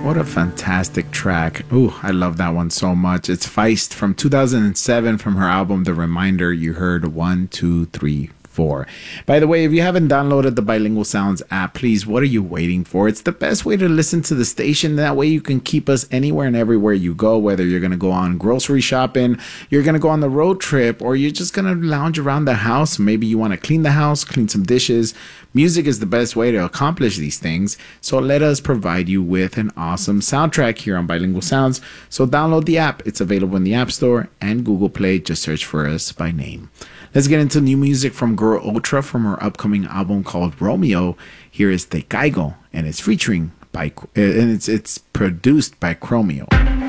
What a fantastic track. Ooh, I love that one so much. It's Feist from 2007 from her album The Reminder. You heard 1, 2, 3, 4. By the way, if you haven't downloaded the Bilingual Sounds app, please, what are you waiting for? It's the best way to listen to the station. That way you can keep us anywhere and everywhere you go, whether you're going to go on grocery shopping, you're going to go on the road trip, or you're just going to lounge around the house. Maybe you want to clean the house, clean some dishes. Music is the best way to accomplish these things. So let us provide you with an awesome soundtrack here on Bilingual Sounds. So download the app. It's available in the App Store and Google Play. Just search for us by name. Let's get into new music from Girl Ultra from her upcoming album called Romeo. Here is Te Caigo, and it's featuring by it's produced by Chromeo.